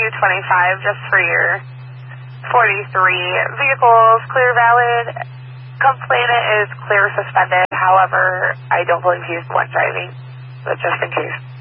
W25 just for your 43 vehicles, clear valid. Complainant is clear suspended. However, I don't believe he's the one driving, but just in case.